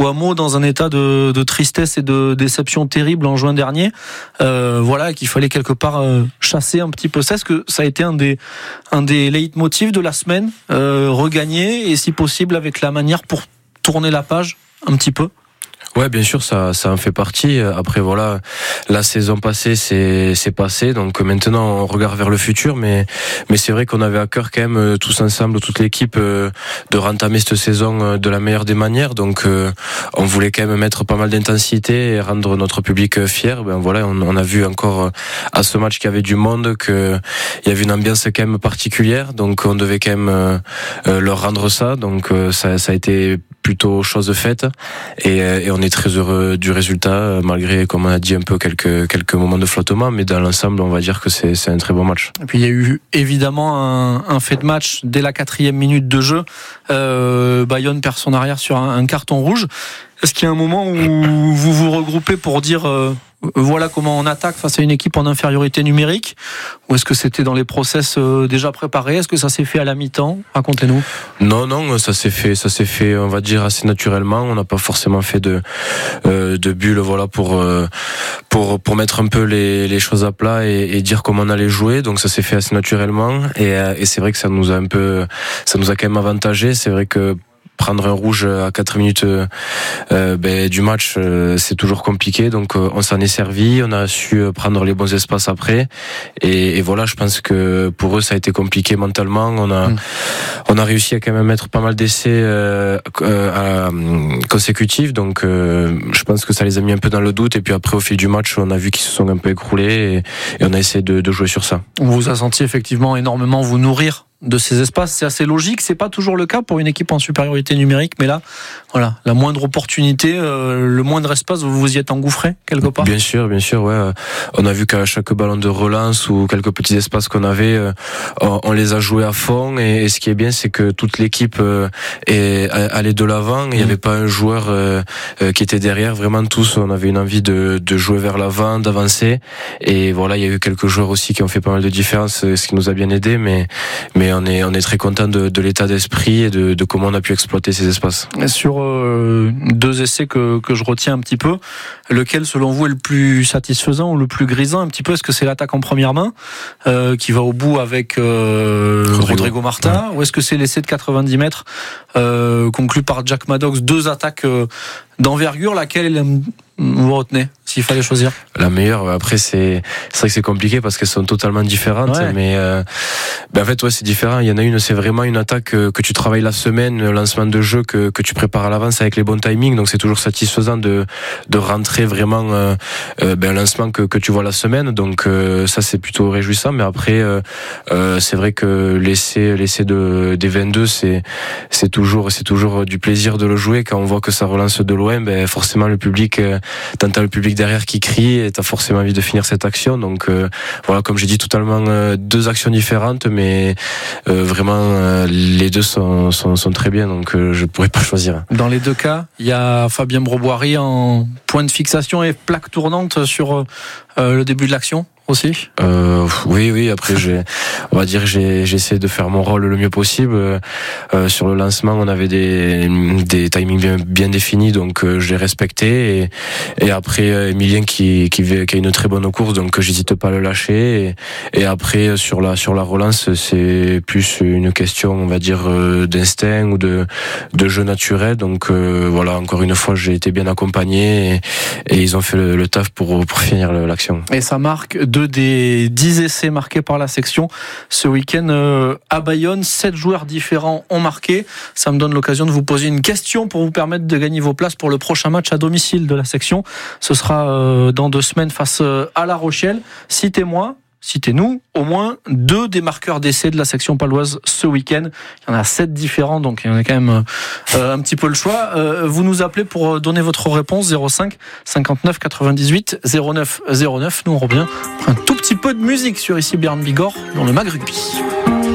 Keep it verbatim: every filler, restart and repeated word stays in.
Hameau dans un état de, de tristesse et de déception terrible en juin dernier. Euh, voilà, qu'il fallait quelque part euh, chasser un petit peu ça. Est-ce que ça a été un des, un des leitmotifs de la semaine, euh, regagner et si possible avec la manière pour tourner la page un petit peu? Ouais, bien sûr, ça, ça en fait partie. Après, voilà, la saison passée, c'est, c'est passé. Donc maintenant, on regarde vers le futur. Mais, mais c'est vrai qu'on avait à cœur quand même tous ensemble, toute l'équipe, de rentamer cette saison de la meilleure des manières. Donc, on voulait quand même mettre pas mal d'intensité et rendre notre public fier. Ben voilà, on, on a vu encore à ce match qu'il y avait du monde, qu'il y avait une ambiance quand même particulière. Donc, on devait quand même leur rendre ça. Donc, ça, ça a été plutôt chose faite. Et, et on est très heureux du résultat, malgré, comme on a dit, un peu quelques quelques moments de flottement, mais dans l'ensemble, on va dire que c'est c'est un très bon match. Et puis il y a eu évidemment un, un fait de match dès la quatrième minute de jeu. Euh, Bayonne perd son arrière sur un, un carton rouge. Est-ce qu'il y a un moment où vous vous regroupez pour dire euh, voilà comment on attaque face à une équipe en infériorité numérique, ou est-ce que c'était dans les process euh, déjà préparés? Est-ce que ça s'est fait à la mi-temps? Racontez-nous. Non, non, ça s'est fait, ça s'est fait, on va dire assez naturellement. On n'a pas forcément fait de euh, de bulle, voilà, pour euh, pour pour mettre un peu les les choses à plat et, et dire comment on allait jouer. Donc ça s'est fait assez naturellement et, et c'est vrai que ça nous a un peu, ça nous a quand même avantagé. C'est vrai que prendre un rouge à quatre minutes euh, ben, du match, euh, c'est toujours compliqué. Donc euh, on s'en est servi, on a su prendre les bons espaces après. Et, et voilà, je pense que pour eux ça a été compliqué mentalement. On a, mmh. on a réussi à quand même mettre pas mal d'essais euh, euh, consécutifs. Donc euh, je pense que ça les a mis un peu dans le doute. Et puis après, au fil du match, on a vu qu'ils se sont un peu écroulés et, et on a essayé de, de jouer sur ça. On vous a senti effectivement énormément vous nourrir de ces espaces, c'est assez logique, c'est pas toujours le cas pour une équipe en supériorité numérique, mais là, voilà, la moindre opportunité, euh, le moindre espace, vous vous y êtes engouffré quelque part. Bien sûr, bien sûr, ouais. On a vu qu'à chaque ballon de relance ou quelques petits espaces qu'on avait, euh, on, on les a joués à fond. Et, et ce qui est bien, c'est que toute l'équipe euh, est allée de l'avant. Il n'y avait pas un joueur euh, euh, qui était derrière. Vraiment tous, on avait une envie de, de jouer vers l'avant, d'avancer. Et voilà, il y a eu quelques joueurs aussi qui ont fait pas mal de différence, ce qui nous a bien aidé, mais mais on est on est très content de, de l'état d'esprit et de, de comment on a pu exploiter ces espaces. Sur euh, deux essais que que je retiens un petit peu, lequel selon vous est le plus satisfaisant ou le plus grisant un petit peu? Est-ce que c'est l'attaque en première main euh, qui va au bout avec euh, Rodrigo. Rodrigo Marta, ouais. Ou est-ce que c'est l'essai de quatre-vingt-dix mètres euh, conclu par Jack Maddox? Deux attaques euh, d'envergure, laquelle vous retenez s'il fallait choisir? La meilleure. Après, c'est c'est vrai que c'est compliqué parce qu'elles sont totalement différentes, ouais. mais euh, ben en fait ouais, c'est différent. Il y en a une, c'est vraiment une attaque que, que tu travailles la semaine, le lancement de jeu que que tu prépares à l'avance avec les bons timings, donc c'est toujours satisfaisant de de rentrer vraiment euh, euh, ben un lancement que que tu vois la semaine, donc euh, ça c'est plutôt réjouissant. Mais après euh, euh, c'est vrai que l'essai l'essai de des vingt-deux, c'est c'est toujours c'est toujours du plaisir de le jouer quand on voit que ça relance de loin. Ben forcément le public euh, t'entends le public derrière qui crie et t'as forcément envie de finir cette action. Donc euh, voilà, comme j'ai dit, totalement euh, deux actions différentes, mais euh, vraiment euh, les deux sont, sont, sont très bien, donc euh, je pourrais pas choisir. Dans les deux cas, il y a Fabien Broboiry en point de fixation et plaque tournante sur euh, le début de l'action aussi. Euh, oui, oui. Après, j'ai, on va dire, j'ai, j'essaie de faire mon rôle le mieux possible. Euh, sur le lancement, on avait des, des timings bien, bien définis, donc euh, je les respectais. Et, et après, Emilien qui, qui, qui a une très bonne course, donc j'hésite pas à le lâcher. Et, et après, sur la, sur la relance, c'est plus une question, on va dire, d'instinct ou de, de jeu naturel. Donc euh, voilà, encore une fois, j'ai été bien accompagné et, et ils ont fait le, le taf pour, pour finir l'action. Et ça marque deux des dix essais marqués par la section ce week-end euh, à Bayonne. Sept joueurs différents ont marqué. Ça me donne l'occasion de vous poser une question pour vous permettre de gagner vos places pour le prochain match à domicile de la section. Ce sera euh, dans deux semaines face euh, à La Rochelle. Citez-moi, citez-nous au moins deux des marqueurs d'essais de la section paloise ce week-end. Il y en a sept différents, donc il y en a quand même euh, un petit peu le choix. Euh, vous nous appelez pour donner votre réponse zéro cinq cinquante-neuf quatre-vingt-dix-huit zéro neuf zéro neuf. Nous on revient pour un tout petit peu de musique sur ici Berne Bigorre dans le Mag Rugby.